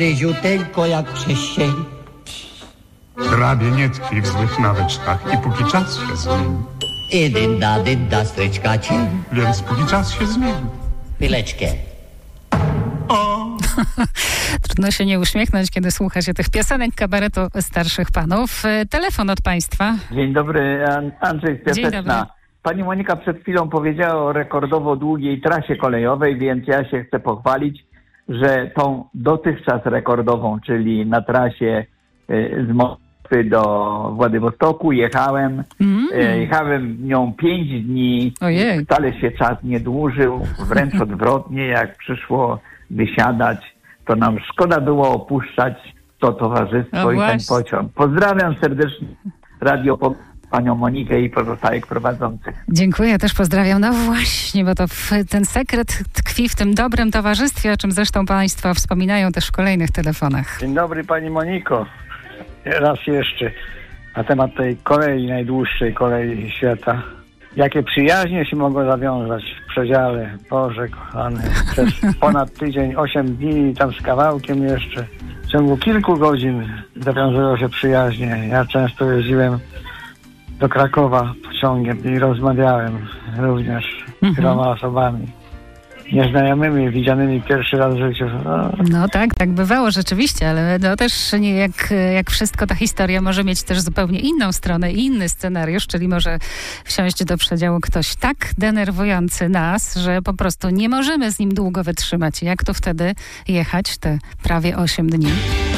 Ryziuteńko jak przez sień. Hrabie nie tkwi w złych nawyczkach i póki czas się zmieni. I dynda, stryczka cień. Więc póki czas się zmieni. Chwileczkę. Trudno się nie uśmiechnąć, kiedy słucha się tych piosenek kabaretu starszych panów. Telefon od państwa. Dzień dobry, Andrzej z Dzień dobry. Piaseczna. Pani Monika przed chwilą powiedziała o rekordowo długiej trasie kolejowej, więc ja się chcę pochwalić, że tą dotychczas rekordową, czyli na trasie z Moskwy do Władywostoku jechałem nią 5 dni. Ojej. Wcale się czas nie dłużył, wręcz odwrotnie, jak przyszło wysiadać, to nam szkoda było opuszczać to towarzystwo i ten pociąg. Pozdrawiam serdecznie Radio panią Monikę i pozostałych prowadzących. Dziękuję, też pozdrawiam. No właśnie, bo to ten sekret tkwi w tym dobrym towarzystwie, o czym zresztą państwo wspominają też w kolejnych telefonach. Dzień dobry pani Moniko. Raz jeszcze na temat tej kolei, najdłuższej kolei świata. Jakie przyjaźnie się mogło zawiązać w przedziale. Boże kochany. Przez ponad tydzień, 8 dni, tam z kawałkiem jeszcze. W ciągu kilku godzin zawiązyło się przyjaźnie. Ja często jeździłem do Krakowa pociągiem i rozmawiałem również z wieloma osobami nieznajomymi, widzianymi pierwszy raz w życiu. No tak bywało rzeczywiście, ale no też nie jak wszystko, ta historia może mieć też zupełnie inną stronę i inny scenariusz, czyli może wsiąść do przedziału ktoś tak denerwujący nas, że po prostu nie możemy z nim długo wytrzymać. Jak to wtedy jechać te prawie 8 dni?